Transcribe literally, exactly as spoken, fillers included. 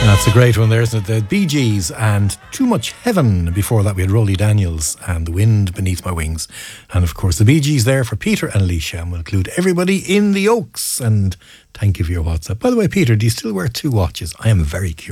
That's a great one there, isn't it? The Bee Gees and Too Much Heaven. Before that we had Rolly Daniels and The Wind Beneath My Wings. And of course the Bee Gees there for Peter and Alicia, and we'll include everybody in the Oaks. And thank you for your WhatsApp. By the way, Peter, do you still wear two watches? I am very curious.